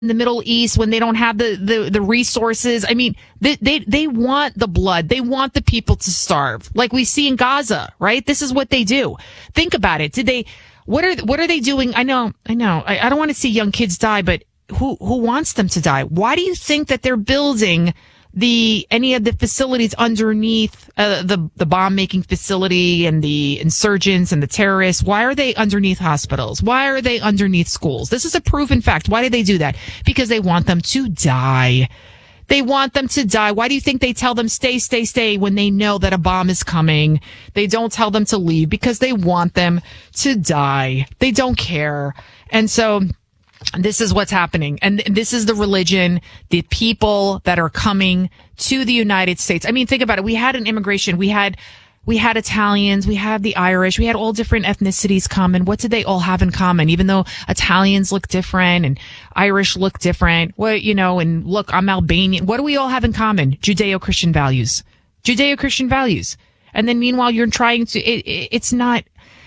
in the Middle East when they don't have the resources. I mean, they want the blood. They want the people to starve, like we see in Gaza, right? This is what they do. Think about it. What are they doing? I know. I don't want to see young kids die, but who wants them to die? Why do you think that they're building any of the facilities underneath the bomb making facility and the insurgents and the terrorists? Why are they underneath hospitals? Why are they underneath schools? This is a proven fact. Why do they do that? Because they want them to die. They want them to die. Why do you think they tell them stay when they know that a bomb is coming? They don't tell them to leave because they want them to die. They don't care. And so this is what's happening. And this is the religion, the people that are coming to the United States. I mean, think about it. We had an immigration. We had Italians. We had the Irish. We had all different ethnicities come. And what did they all have in common? Even though Italians look different and Irish look different. Well, and look, I'm Albanian. What do we all have in common? Judeo-Christian values. Judeo-Christian values. And then meanwhile, you're trying to, it's not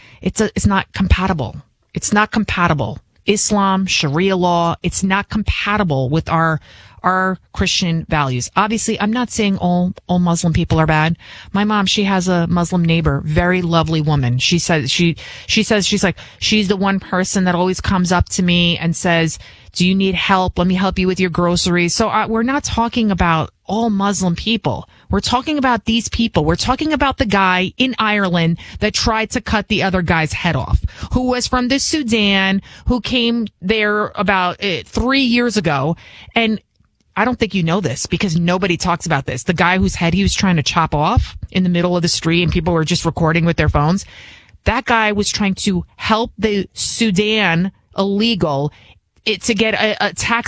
compatible. It's not compatible. Islam, Sharia law, it's not compatible with our Christian values. Obviously, I'm not saying all Muslim people are bad. My mom, she has a Muslim neighbor, very lovely woman. She says, she's like, she's the one person that always comes up to me and says, do you need help? Let me help you with your groceries. So we're not talking about all Muslim people. We're talking about these people. We're talking about the guy in Ireland that tried to cut the other guy's head off, who was from the Sudan, who came there about 3 years ago. And I don't think you know this because nobody talks about this. The guy whose head he was trying to chop off in the middle of the street and people were just recording with their phones. That guy was trying to help the Sudan illegal to get a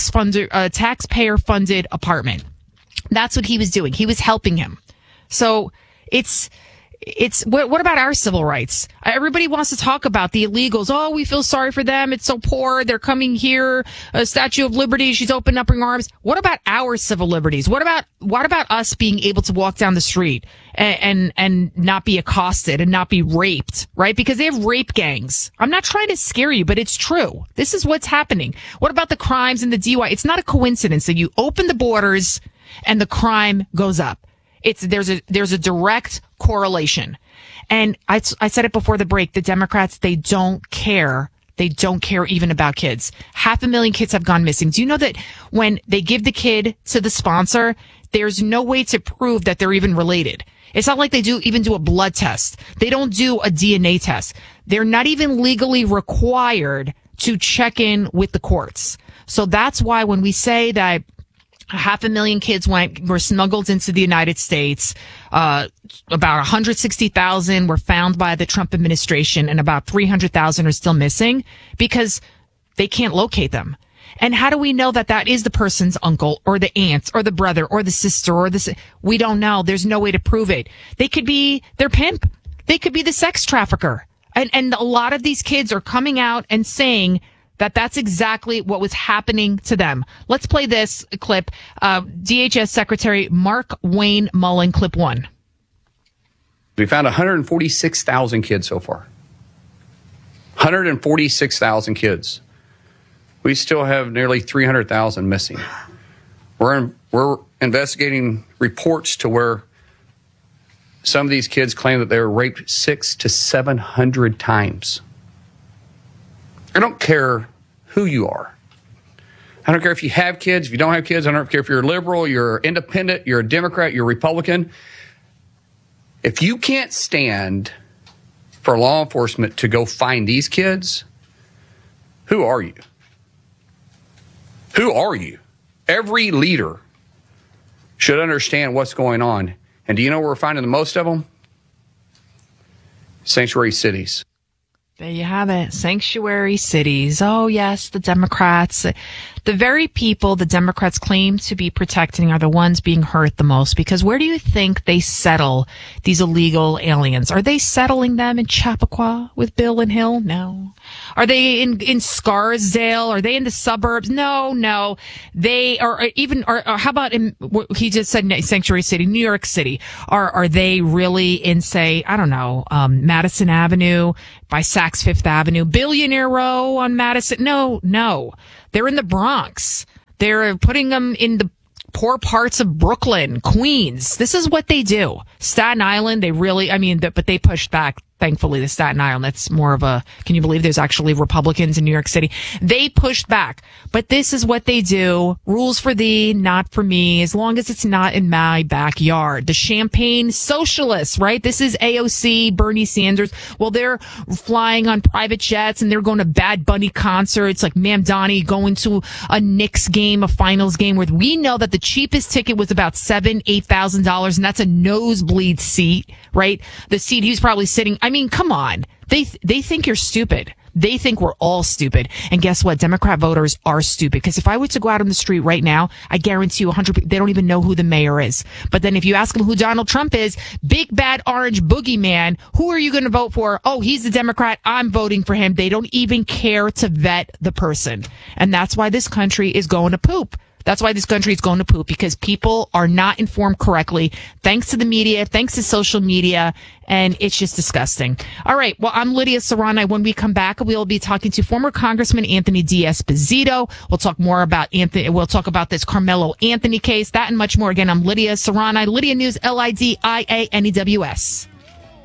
taxpayer funded apartment. That's what he was doing. He was helping him. So it's what about our civil rights? Everybody wants to talk about the illegals. Oh, we feel sorry for them. It's so poor. They're coming here. A Statue of Liberty. She's opened up her arms. What about our civil liberties? What about us being able to walk down the street and not be accosted and not be raped, right? Because they have rape gangs. I'm not trying to scare you, but it's true. This is what's happening. What about the crimes and the DUI? It's not a coincidence that you open the borders and the crime goes up. There's a direct correlation. And I said it before the break, the Democrats, they don't care. They don't care even about kids. 500,000 kids have gone missing. Do you know that when they give the kid to the sponsor, there's no way to prove that they're even related? It's not like they even do a blood test. They don't do a DNA test. They're not even legally required to check in with the courts. So that's why when we say that 500,000 kids were smuggled into the United States. About 160,000 were found by the Trump administration, and about 300,000 are still missing because they can't locate them. And how do we know that that is the person's uncle or the aunt or the brother or the sister or we don't know. There's no way to prove it. They could be their pimp. They could be the sex trafficker. And a lot of these kids are coming out and saying that that's exactly what was happening to them. Let's play this clip. DHS Secretary Mark Wayne Mullen, clip 1. We found 146,000 kids so far. 146,000 kids. We still have nearly 300,000 missing. We're investigating reports to where some of these kids claim that they were raped 600 to 700 times. I don't care who you are. I don't care if you have kids, if you don't have kids. I don't care if you're a liberal, you're independent, you're a Democrat, you're a Republican. If you can't stand for law enforcement to go find these kids, who are you? Who are you? Every leader should understand what's going on. And do you know where we're finding the most of them? Sanctuary cities. There you have it. Sanctuary cities. Oh, yes, the Democrats. The very people the Democrats claim to be protecting are the ones being hurt the most. Because where do you think they settle these illegal aliens? Are they settling them in Chappaqua with Bill and Hill? No. Are they in Scarsdale? Are they in the suburbs? No. They are even, or how about in, he just said Sanctuary City, New York City. Are they really in, say, I don't know, Madison Avenue by Saks Fifth Avenue, Billionaire Row on Madison? No. They're in the Bronx. They're putting them in the poor parts of Brooklyn, Queens. This is what they do. Staten Island, they really, but they pushed back. Thankfully, the Staten Island, that's more of a, can you believe there's actually Republicans in New York City? They pushed back. But this is what they do. Rules for thee, not for me, as long as it's not in my backyard. The Champagne Socialists, right? This is AOC, Bernie Sanders. Well, they're flying on private jets and they're going to Bad Bunny concerts, like Mamdani going to a Knicks game, a finals game, where we know that the cheapest ticket was about $8,000, and that's a nosebleed seat, right? The seat he was probably sitting. Come on. They think you're stupid. They think we're all stupid. And guess what? Democrat voters are stupid. Because if I were to go out on the street right now, I guarantee you 100, they don't even know who the mayor is. But then if you ask them who Donald Trump is, big bad orange boogeyman, who are you going to vote for? Oh, he's a Democrat. I'm voting for him. They don't even care to vet the person. And that's why this country is going to poop. That's why this country is going to poop, because people are not informed correctly, thanks to the media, thanks to social media, and it's just disgusting. All right, well, I'm Lydia Serrano. When we come back, we'll be talking to former Congressman Anthony D'Esposito. We'll talk more about We'll talk about this Carmelo Anthony case, that and much more. Again, I'm Lydia Serrano, Lydia News, LIDIANEWS.